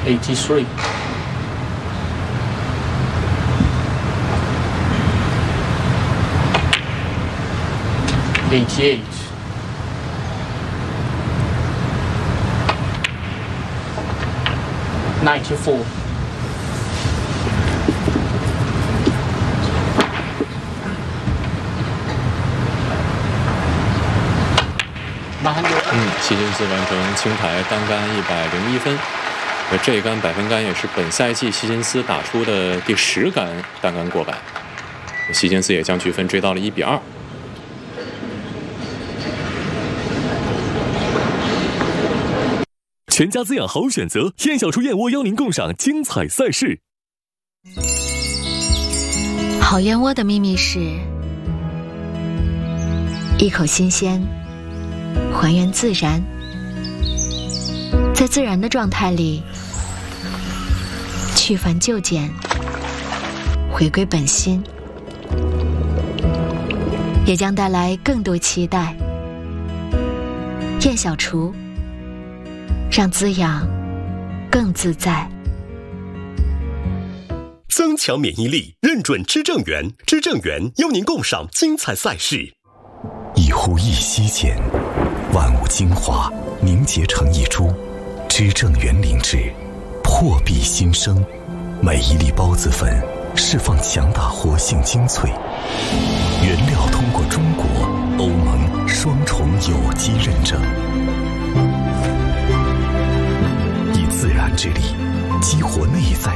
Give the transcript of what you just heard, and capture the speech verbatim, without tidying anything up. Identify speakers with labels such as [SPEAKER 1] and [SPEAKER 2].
[SPEAKER 1] eighty-three. eighty-eight. ninety-four.
[SPEAKER 2] 嗯，希金斯完成青台单杆一百零一分。呃，这一杆百分杆也是本赛季希金斯打出的第十杆单杆过百。希金斯也将局分追到了一比二。
[SPEAKER 3] 全家滋养好选择，燕小厨燕窝邀您共赏精彩赛事。
[SPEAKER 4] 好燕窝的秘密是一口新鲜，还原自然，在自然的状态里去繁就简，回归本心，也将带来更多期待。燕小厨，让滋养更自在。
[SPEAKER 5] 增强免疫力，认准知正源，知正源邀您共赏精彩赛事。
[SPEAKER 6] 一呼一吸间，万物精华凝结成一株，知正源灵芝，破壁新生。每一粒孢子粉释放强大活性精粹，原料通过中国、欧盟双重有机认证，以自然之力激活内在